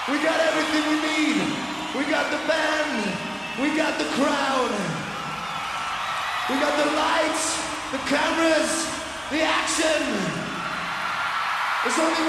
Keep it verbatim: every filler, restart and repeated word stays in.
We got everything we need. We got the band. We got the crowd. We got the lights, the cameras, the action. There's only one